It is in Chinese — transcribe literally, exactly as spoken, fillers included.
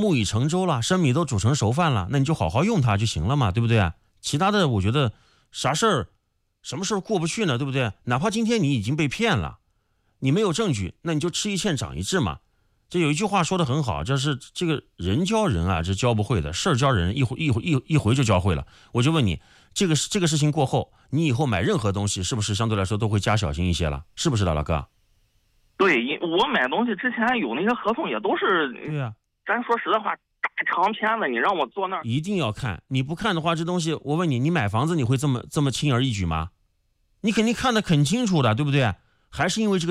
木已成舟了，生米都煮成熟饭了，那你就好好用它就行了嘛，对不对？其他的我觉得啥事儿，什么事儿过不去呢，对不对？哪怕今天你已经被骗了，你没有证据，那你就吃一堑长一智嘛。这有一句话说得很好，就是这个人教人啊，这教不会的，事儿教人一回一回一一回就教会了。我就问你，这个这个事情过后，你以后买任何东西是不是相对来说都会加小心一些了？是不是的，老哥？ 对，我买东西之前有那些合同也都是， 对呀、啊， 咱说实在话，大长篇的，你让我坐那儿， 一定要看。你不看的话，这东西我问你，你买房子你会这么这么轻而易举吗？你肯定看得很清楚的，对不对？还是因为这个